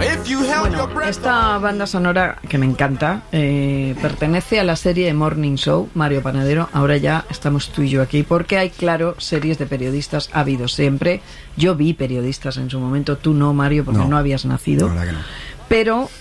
Bueno, esta banda sonora que me encanta pertenece a la serie de Morning Show, Mario Panadero. Ahora ya estamos tú y yo aquí porque hay, claro, series de periodistas, ha habido siempre. Yo vi periodistas en su momento, tú no, Mario, porque no habías nacido. La verdad que no. Pero